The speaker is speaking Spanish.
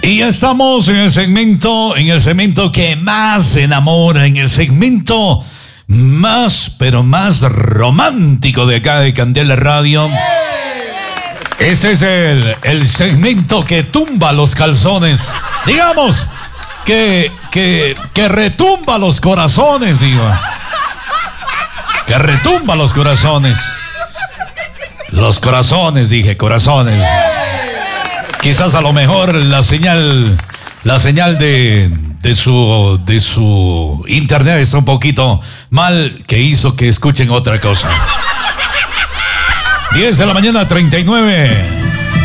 Y ya estamos en el segmento que más enamora, en el segmento más, pero más romántico de acá de Candela Radio. Este es el segmento que tumba los calzones. Digamos, que retumba los corazones, digo. Que retumba los corazones. Los corazones, dije, corazones. Quizás a lo mejor la señal de su internet está un poquito mal, que hizo que escuchen otra cosa. 10 de la mañana, 39.